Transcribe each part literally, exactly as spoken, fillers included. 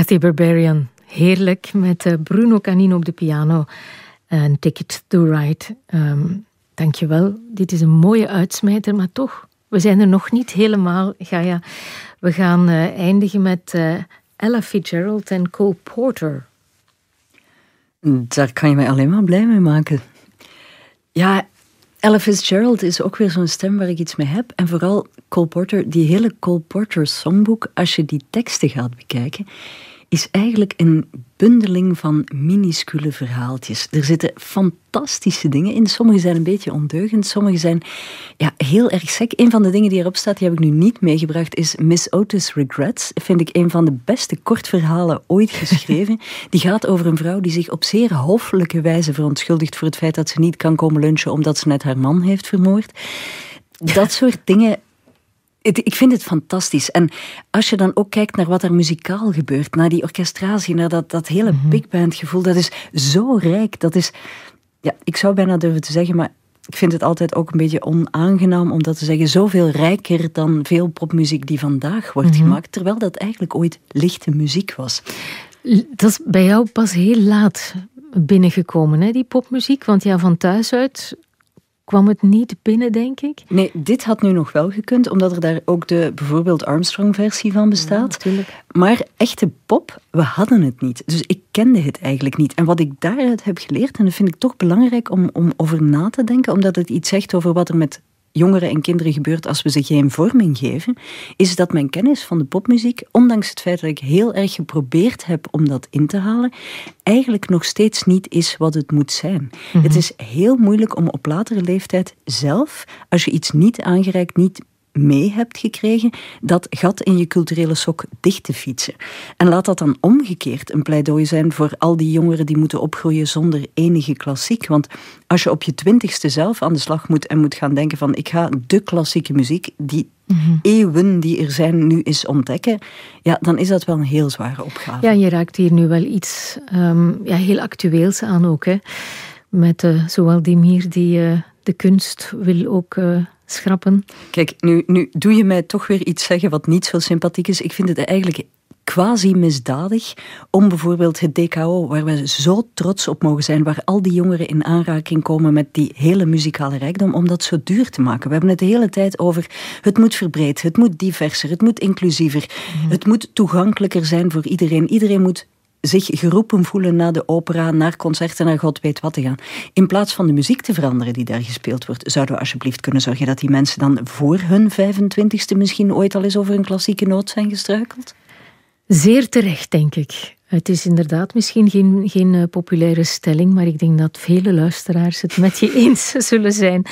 Kathy Berberian, heerlijk, met uh, Bruno Canino op de piano en Ticket to Ride. Um, dankjewel, dit is een mooie uitsmijter, maar toch, we zijn er nog niet helemaal, Gaia. We gaan uh, eindigen met uh, Ella Fitzgerald en Cole Porter. Daar kan je mij alleen maar blij mee maken. Ja, Ella Fitzgerald is ook weer zo'n stem waar ik iets mee heb. En vooral Cole Porter, die hele Cole Porter songboek, als je die teksten gaat bekijken, is eigenlijk een bundeling van minuscule verhaaltjes. Er zitten fantastische dingen in. Sommige zijn een beetje ondeugend, sommige zijn ja, heel erg sec. Een van de dingen die erop staat, die heb ik nu niet meegebracht, is Miss Otis Regrets. Vind ik een van de beste kortverhalen ooit geschreven. Die gaat over een vrouw die zich op zeer hoffelijke wijze verontschuldigt voor het feit dat ze niet kan komen lunchen omdat ze net haar man heeft vermoord. Dat soort dingen. Ik vind het fantastisch. En als je dan ook kijkt naar wat er muzikaal gebeurt, naar die orchestratie, naar dat, dat hele mm-hmm. big band gevoel, dat is zo rijk. Dat is, ja, ik zou bijna durven te zeggen, maar ik vind het altijd ook een beetje onaangenaam om dat te zeggen, zoveel rijker dan veel popmuziek die vandaag wordt mm-hmm. gemaakt, terwijl dat eigenlijk ooit lichte muziek was. Dat is bij jou pas heel laat binnengekomen, hè, die popmuziek, want ja, van thuis uit kwam het niet binnen, denk ik? Nee, dit had nu nog wel gekund, omdat er daar ook de bijvoorbeeld Armstrong-versie van bestaat. Ja, maar echte pop, we hadden het niet. Dus ik kende het eigenlijk niet. En wat ik daaruit heb geleerd, en dat vind ik toch belangrijk om, om over na te denken, omdat het iets zegt over wat er met jongeren en kinderen gebeurt als we ze geen vorming geven, is dat mijn kennis van de popmuziek, ondanks het feit dat ik heel erg geprobeerd heb om dat in te halen, eigenlijk nog steeds niet is wat het moet zijn. Mm-hmm. Het is heel moeilijk om op latere leeftijd zelf, als je iets niet aangereikt, niet mee hebt gekregen, dat gat in je culturele sok dicht te fietsen. En laat dat dan omgekeerd een pleidooi zijn voor al die jongeren die moeten opgroeien zonder enige klassiek. Want als je op je twintigste zelf aan de slag moet en moet gaan denken van ik ga de klassieke muziek, die mm-hmm. eeuwen die er zijn, nu eens ontdekken, ja, dan is dat wel een heel zware opgave. Ja, je raakt hier nu wel iets um, ja, heel actueels aan ook, hè. Met uh, zowel Dimir die uh, de kunst wil ook Uh, schrappen. Kijk, nu, nu doe je mij toch weer iets zeggen wat niet zo sympathiek is. Ik vind het eigenlijk quasi misdadig om bijvoorbeeld het D K O, waar we zo trots op mogen zijn, waar al die jongeren in aanraking komen met die hele muzikale rijkdom, om dat zo duur te maken. We hebben het de hele tijd over het moet verbreed, het moet diverser, het moet inclusiever, mm. het moet toegankelijker zijn voor iedereen. Iedereen moet zich geroepen voelen naar de opera, naar concerten, naar god weet wat te gaan. In plaats van de muziek te veranderen die daar gespeeld wordt, zouden we alsjeblieft kunnen zorgen dat die mensen dan voor hun vijfentwintigste misschien ooit al eens over een klassieke noot zijn gestruikeld? Zeer terecht, denk ik. Het is inderdaad misschien geen, geen uh, populaire stelling, maar ik denk dat vele luisteraars het met je eens zullen zijn.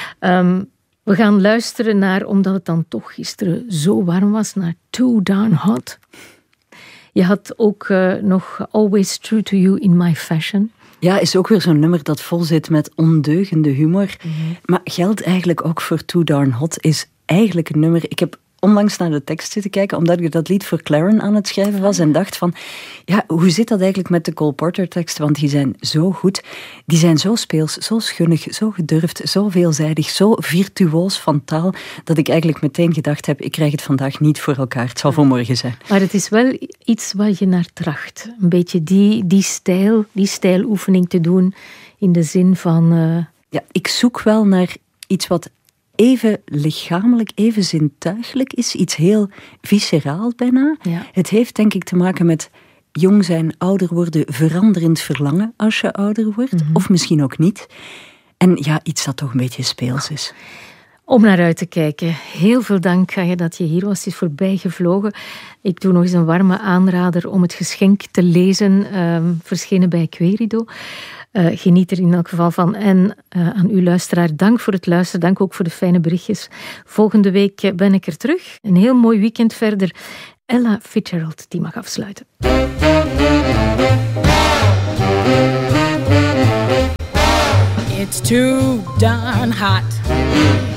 Um, we gaan luisteren naar, omdat het dan toch gisteren zo warm was, naar Too Darn Hot. Je had ook uh, nog Always True to You in My Fashion. Ja, is ook weer zo'n nummer dat vol zit met ondeugende humor. Mm-hmm. Maar geldt eigenlijk ook voor Too Darn Hot, is eigenlijk een nummer. Ik heb onlangs naar de tekst zitten kijken, omdat ik dat lied voor Claren aan het schrijven was en dacht van, ja, hoe zit dat eigenlijk met de Cole Porter teksten? Want die zijn zo goed, die zijn zo speels, zo schunnig, zo gedurfd, zo veelzijdig, zo virtuoos van taal, dat ik eigenlijk meteen gedacht heb, ik krijg het vandaag niet voor elkaar, het zal voor morgen zijn. Maar het is wel iets waar je naar tracht. Een beetje die, die stijl, die stijloefening te doen, in de zin van Uh... Ja, ik zoek wel naar iets wat even lichamelijk, even zintuigelijk is. Iets heel visceraal bijna. Ja. Het heeft denk ik te maken met jong zijn, ouder worden, veranderend verlangen als je ouder wordt. Mm-hmm. Of misschien ook niet. En ja, iets dat toch een beetje speels is. Om naar uit te kijken. Heel veel dank, Gaia, dat je hier was. Het is voorbij gevlogen. Ik doe nog eens een warme aanrader om het geschenk te lezen. Um, verschenen bij Querido. Uh, geniet er in elk geval van. En uh, aan uw luisteraar, dank voor het luisteren. Dank ook voor de fijne berichtjes. Volgende week ben ik er terug. Een heel mooi weekend verder. Ella Fitzgerald, die mag afsluiten. It's too darn hot